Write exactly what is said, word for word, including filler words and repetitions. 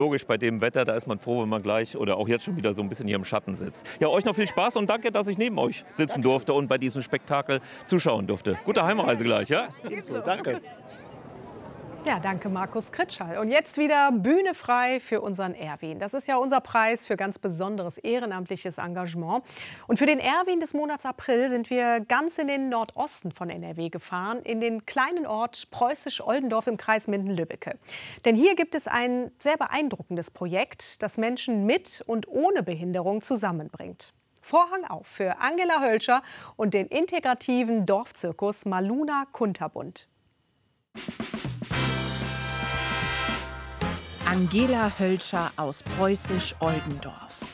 Logisch, bei dem Wetter, da ist man froh, wenn man gleich oder auch jetzt schon wieder so ein bisschen hier im Schatten sitzt. Ja, euch noch viel Spaß und danke, dass ich neben euch sitzen durfte und bei diesem Spektakel zuschauen durfte. Gute Heimreise gleich, ja? Ebenso, danke. Ja, danke Markus Kritschall. Und jetzt wieder Bühne frei für unseren Erwin. Das ist ja unser Preis für ganz besonderes ehrenamtliches Engagement. Und für den Erwin des Monats April sind wir ganz in den Nordosten von N R W gefahren, in den kleinen Ort Preußisch-Oldendorf im Kreis Minden-Lübbecke. Denn hier gibt es ein sehr beeindruckendes Projekt, das Menschen mit und ohne Behinderung zusammenbringt. Vorhang auf für Angela Hölscher und den integrativen Dorfzirkus Maluna Kunterbund. Angela Hölscher aus Preußisch-Oldendorf.